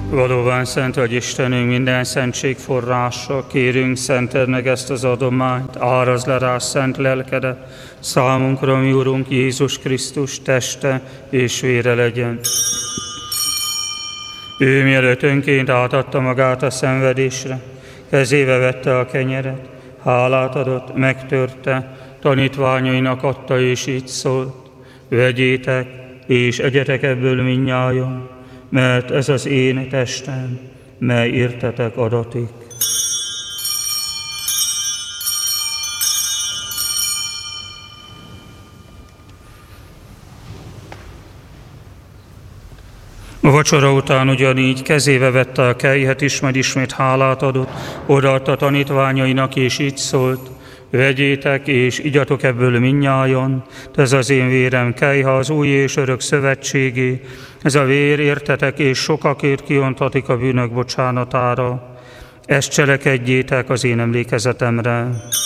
Valóban szent vagy Istenünk, minden szentség forrása, kérünk, szenteld meg ezt az adományt, árazd le rá szent lelkedet, számunkra, mi Urunk Jézus Krisztus teste és vére legyen. Ő mielőtt önként átadta magát a szenvedésre, kezébe vette a kenyeret, hálát adott, megtörte, tanítványainak adta és így szólt: vegyétek és egyetek ebből mindnyájan, mert ez az én testem, mely értetek adatik. A vacsora után ugyanígy kezébe vette a kelyhet is, majd ismét hálát adott, odaadta tanítványainak, és így szólt: vegyétek és igyatok ebből mindnyájan, ez az én vérem, kelyha az új és örök szövetségé, ez a vér értetek és sokakért kiontatik a bűnök bocsánatára. Ezt cselekedjétek az én emlékezetemre.